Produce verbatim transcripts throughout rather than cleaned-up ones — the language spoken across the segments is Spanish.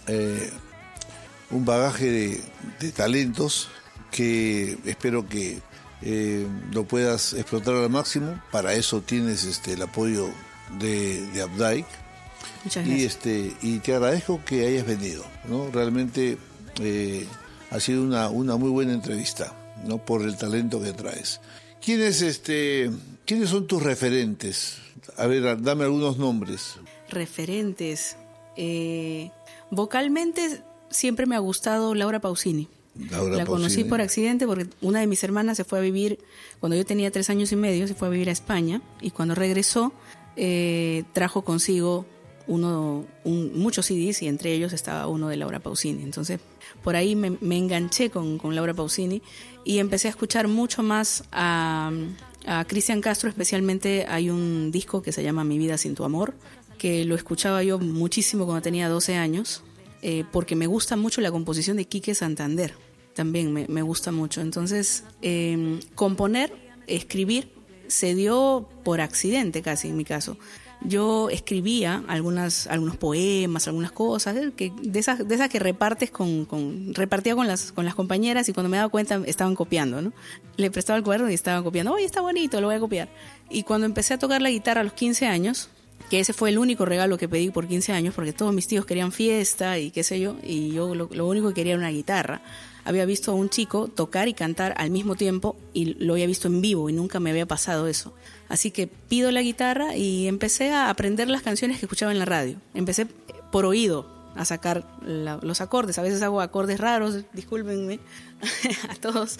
eh, un bagaje de, de talentos que espero que eh, lo puedas explotar al máximo. Para eso tienes este, el apoyo de, de Updike. Muchas gracias. Y, este, y te agradezco que hayas venido, ¿no? Realmente eh, ha sido una, una muy buena entrevista, ¿no? Por el talento que traes. ¿Quiénes, este, ¿Quiénes son tus referentes? A ver, dame algunos nombres. Referentes. Eh, vocalmente siempre me ha gustado Laura Pausini. Laura La Pausini. Conocí por accidente porque una de mis hermanas se fue a vivir, cuando yo tenía tres años y medio, se fue a vivir a España, y cuando regresó eh, trajo consigo uno, un, muchos C Ds, y entre ellos estaba uno de Laura Pausini. Entonces por ahí me, me enganché con, con Laura Pausini y empecé a escuchar mucho más a, a Cristian Castro. Especialmente hay un disco que se llama Mi vida sin tu amor, que lo escuchaba yo muchísimo cuando tenía doce años, eh, porque me gusta mucho la composición de Quique Santander, también me, me gusta mucho. Entonces eh, componer, escribir se dio por accidente casi en mi caso. Yo escribía algunas, algunos poemas, algunas cosas, que, de esas, de esas que repartes con, con, repartía con las, con las compañeras, y cuando me daba cuenta estaban copiando, ¿no? Le prestaba el cuaderno y estaban copiando. Oye, está bonito, lo voy a copiar. Y cuando empecé a tocar la guitarra a los quince años, que ese fue el único regalo que pedí por quince años, porque todos mis tíos querían fiesta y qué sé yo, y yo lo, lo único que quería era una guitarra. Había visto a un chico tocar y cantar al mismo tiempo y lo había visto en vivo y nunca me había pasado eso. Así que pido la guitarra y empecé a aprender las canciones que escuchaba en la radio. Empecé por oído a sacar la, los acordes. A veces hago acordes raros, discúlpenme a todos.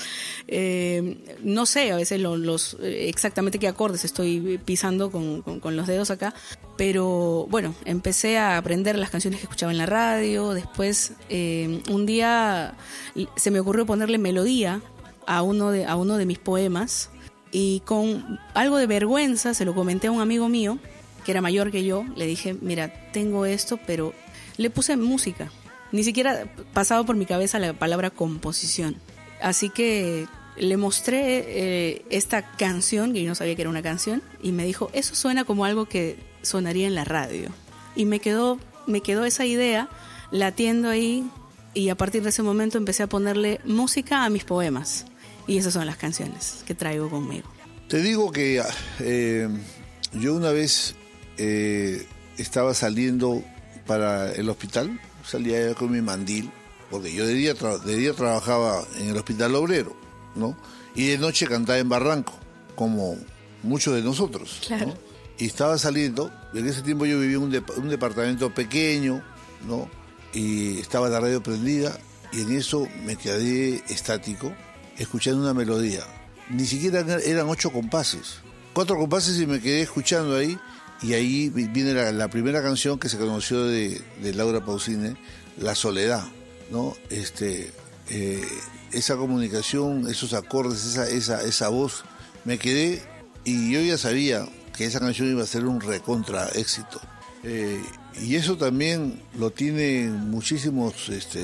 Eh, no sé a veces lo, los exactamente qué acordes estoy pisando con, con, con los dedos acá, pero bueno, empecé a aprender las canciones que escuchaba en la radio. Después eh, un día se me ocurrió ponerle melodía a uno de, a uno de mis poemas, y con algo de vergüenza se lo comenté a un amigo mío que era mayor que yo. Le dije, mira, tengo esto, pero le puse música. Ni siquiera pasaba por mi cabeza la palabra composición. Así que le mostré eh, esta canción, que yo no sabía que era una canción, y me dijo, eso suena como algo que sonaría en la radio. Y me quedó, me quedó esa idea latiendo ahí, y a partir de ese momento empecé a ponerle música a mis poemas. Y esas son las canciones que traigo conmigo. Te digo que eh, yo una vez eh, estaba saliendo para el hospital, salía con mi mandil, porque yo de día, tra- de día trabajaba en el Hospital Obrero, ¿no? Y de noche cantaba en Barranco, como muchos de nosotros, claro, ¿no? Y estaba saliendo. En ese tiempo yo vivía en un, de- un departamento pequeño, ¿no? Y estaba la radio prendida, y en eso me quedé estático, escuchando una melodía. Ni siquiera eran ocho compases, cuatro compases, y me quedé escuchando ahí. Y ahí viene la, la primera canción que se conoció de, de Laura Pausini, La Soledad, ¿no? Este, eh, esa comunicación, esos acordes, esa, esa, esa voz, me quedé, y yo ya sabía que esa canción iba a ser un recontra éxito. Eh, y eso también lo tienen muchísimos este,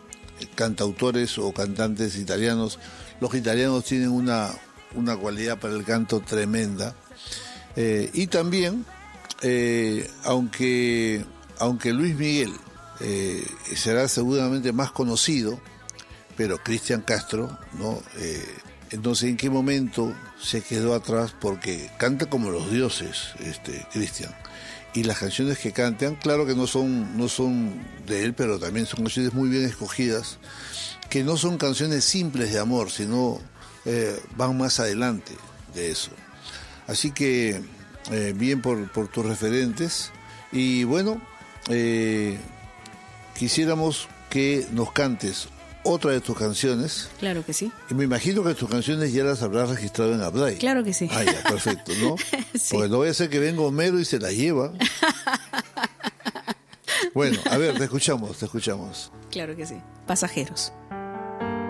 cantautores o cantantes italianos. Los italianos tienen una, una cualidad para el canto tremenda. Eh, y también, eh, aunque, aunque Luis Miguel eh, será seguramente más conocido, pero Cristian Castro, ¿no? Eh, entonces, ¿en qué momento se quedó atrás? Porque canta como los dioses, este, Cristian. Y las canciones que cantan, claro que no son, no son de él, pero también son canciones muy bien escogidas, que no son canciones simples de amor, sino eh, van más adelante de eso. Así que eh, bien por, por tus referentes. Y bueno, eh, quisiéramos que nos cantes otra de tus canciones. Claro que sí. Y me imagino que tus canciones ya las habrás registrado en Updike. Claro que sí. Ah, ya, perfecto, ¿no? Sí. Porque no voy a hacer que venga Homero y se la lleva. Bueno, a ver, te escuchamos, te escuchamos. Claro que sí. Pasajeros.